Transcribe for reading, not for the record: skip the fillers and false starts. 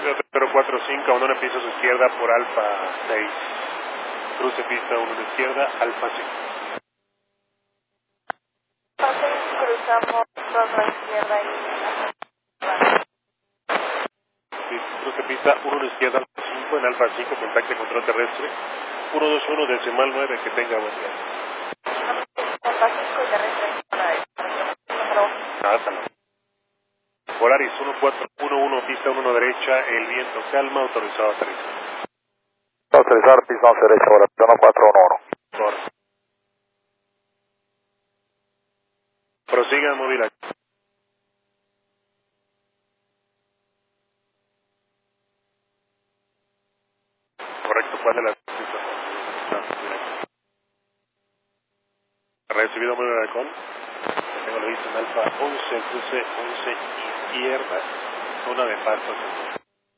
045 a una pista a su izquierda por Alfa 6. Cruce pista 1 a la izquierda, Alfa 6. Cruzamos por la izquierda y Sí, cruce pista 1 a la izquierda, Alfa 5 en Alfa 5, contacte control terrestre. 121 decimal 9, que tenga buen día. Hasta luego. Volaris 1411, pista 1 derecha, el viento calma, autorizado a aterrizar. Autorizar, pista 11 derecha, Volaris 1411. Correcto. Prosiga móvil aquí. Correcto, ¿cuál de las pistas? Recibido móvil halcón. Tengo lo visto en Alfa 11, cruce 11 izquierda, zona de pasto.